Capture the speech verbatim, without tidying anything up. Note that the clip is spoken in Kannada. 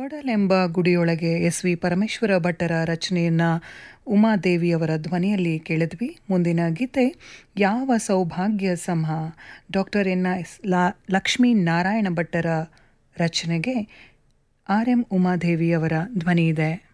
ಒಡಲೆಂಬ ಗುಡಿಯೊಳಗೆ ಎಸ್ ವಿ ಪರಮೇಶ್ವರ ಭಟ್ಟರ ರಚನೆಯನ್ನು ಉಮಾದೇವಿಯವರ ಧ್ವನಿಯಲ್ಲಿ ಕೇಳಿದ್ವಿ. ಮುಂದಿನ ಗೀತೆ ಯಾವ ಸೌಭಾಗ್ಯ ಸಮಹ, ಡಾಕ್ಟರ್ ಎನ್ ಎಸ್ ಲಾ ಲಕ್ಷ್ಮೀನಾರಾಯಣ ಭಟ್ಟರ ರಚನೆಗೆ ಆರ್ ಎಂ ಉಮಾದೇವಿಯವರ ಧ್ವನಿ ಇದೆ.